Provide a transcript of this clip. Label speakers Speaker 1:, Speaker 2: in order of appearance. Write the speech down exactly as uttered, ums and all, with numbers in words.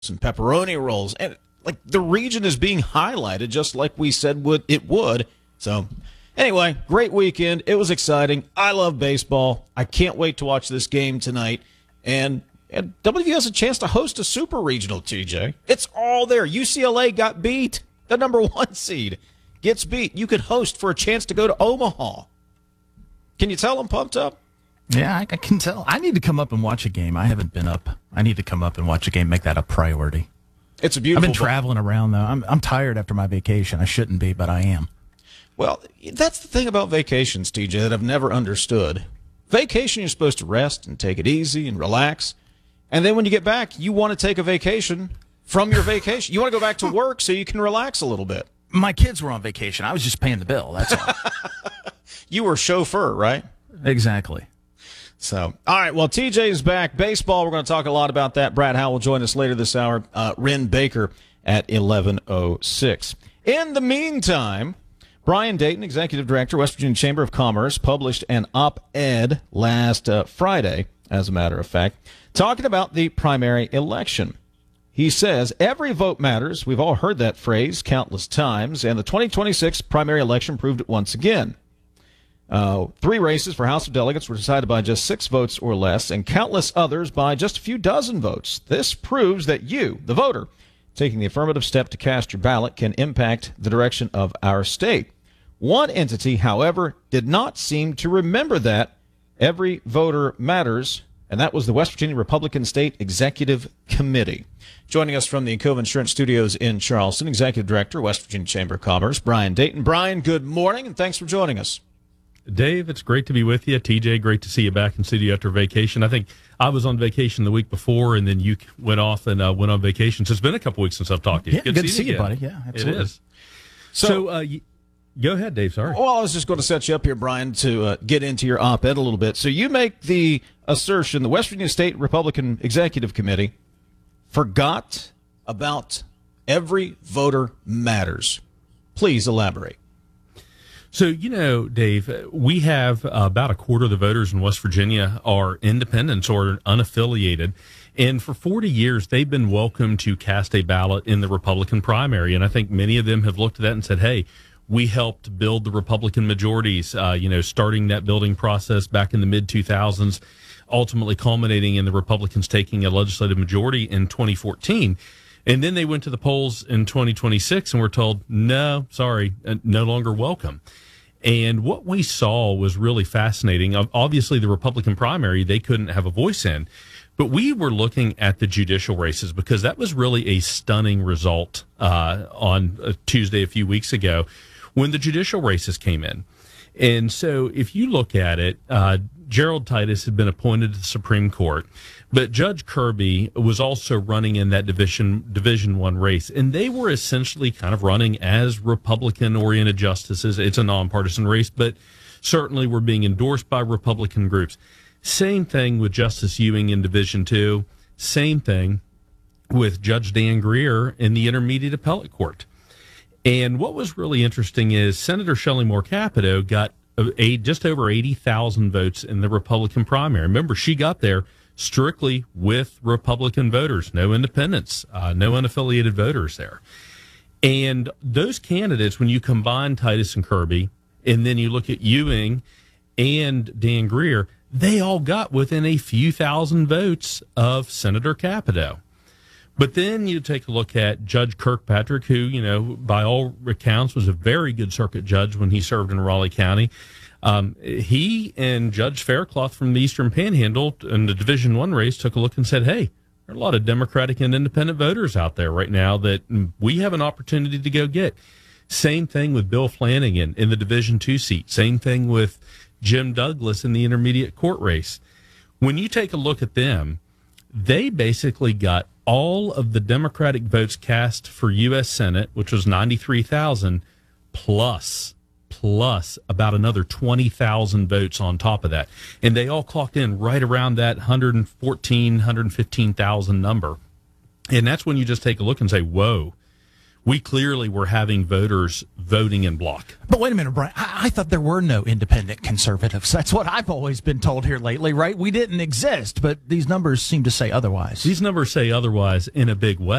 Speaker 1: and pepperoni rolls, and like the region is being highlighted just like we said would it would. So anyway, great weekend. It was exciting. I love baseball. I can't wait to watch this game tonight. And, and W V U has a chance to host a super regional, T J. It's all there. U C L A got beat. The number one seed gets beat. You could host for a chance to go to Omaha. Can you tell I'm pumped up?
Speaker 2: Yeah, I, I can tell. I need to come up and watch a game. I haven't been up. I need to come up and watch a game, make that a priority.
Speaker 1: It's a beautiful.
Speaker 2: I've been traveling around, though. I'm I'm tired after my vacation. I shouldn't be, but I am.
Speaker 1: Well, that's the thing about vacations, T J, that I've never understood. Vacation, you're supposed to rest and take it easy and relax. And then when you get back, you want to take a vacation from your vacation. You want to go back to work so you can relax a little bit.
Speaker 2: My kids were on vacation. I was just paying the bill. That's all.
Speaker 1: You were chauffeur, right?
Speaker 2: Exactly.
Speaker 1: So, all right, well, T J is back. Baseball, we're going to talk a lot about that. Brad Howell will join us later this hour. Uh, Ren Baker at eleven oh six. In the meantime, Brian Dayton, Executive Director, West Virginia Chamber of Commerce, published an op-ed last uh, Friday, as a matter of fact, talking about the primary election. He says, every vote matters. We've all heard that phrase countless times, and the twenty twenty-six primary election proved it once again. Uh, three races for House of Delegates were decided by just six votes or less, and countless others by just a few dozen votes. This proves that you, the voter, taking the affirmative step to cast your ballot can impact the direction of our state. One entity, however, did not seem to remember that every voter matters, and that was the West Virginia Republican State Executive Committee. Joining us from the Encova Insurance Studios in Charleston, Executive Director, West Virginia Chamber of Commerce, Brian Dayton. Brian, good morning, and thanks for joining us.
Speaker 3: Dave, it's great to be with you. T J, great to see you back in studio after vacation. I think I was on vacation the week before, and then you went off and uh, went on vacation. So it's been a couple weeks since I've talked to you.
Speaker 2: Yeah,
Speaker 3: good,
Speaker 2: good
Speaker 3: to
Speaker 2: to see you, buddy. Yeah, absolutely.
Speaker 3: It is.
Speaker 1: So,
Speaker 3: so uh, y- go ahead, Dave. Sorry.
Speaker 1: Well, I was just going to set you up here, Brian, to uh, get into your op-ed a little bit. So you make the assertion the West Virginia State Republican Executive Committee forgot about every voter matters. Please elaborate.
Speaker 3: So, you know, Dave, we have uh, about a quarter of the voters in West Virginia are independents or unaffiliated. And for forty years, they've been welcome to cast a ballot in the Republican primary. And I think many of them have looked at that and said, hey, we helped build the Republican majorities, uh, you know, starting that building process back in the mid two thousands, ultimately culminating in the Republicans taking a legislative majority in twenty fourteen. And then they went to the polls in twenty twenty-six and were told, no, sorry, no longer welcome. And what we saw was really fascinating. Obviously, the Republican primary, they couldn't have a voice in. But we were looking at the judicial races because that was really a stunning result uh, on a Tuesday a few weeks ago when the judicial races came in. And so if you look at it, uh, Gerald Titus had been appointed to the Supreme Court, but Judge Kirby was also running in that division division one race, and they were essentially kind of running as Republican-oriented justices. It's a nonpartisan race, but certainly were being endorsed by Republican groups. Same thing with Justice Ewing in Division two. Same thing with Judge Dan Greer in the Intermediate Appellate Court. And what was really interesting is Senator Shelley Moore Capito got a, just over eighty thousand votes in the Republican primary. Remember, she got there strictly with Republican voters, no independents, uh, no unaffiliated voters there. And those candidates, when you combine Titus and Kirby, and then you look at Ewing and Dan Greer, they all got within a few thousand votes of Senator Capito. But then you take a look at Judge Kirkpatrick, who, you know, by all accounts was a very good circuit judge when he served in Raleigh County. Um, he and Judge Faircloth from the Eastern Panhandle in the Division One race took a look and said, hey, there are a lot of Democratic and independent voters out there right now that we have an opportunity to go get. Same thing with Bill Flanagan in the Division Two seat. Same thing with Jim Douglas in the intermediate court race. When you take a look at them, they basically got all of the Democratic votes cast for U S Senate, which was ninety-three thousand, plus, plus about another twenty thousand votes on top of that. And they all clocked in right around that one hundred fourteen, one hundred fifteen thousand number. And that's when you just take a look and say, whoa, we clearly were having voters voting in block.
Speaker 2: But wait a minute, Brian. I, I thought there were no independent conservatives. That's what I've always been told here lately, right? We didn't exist, but these numbers seem to say otherwise.
Speaker 3: These numbers say otherwise in a big way.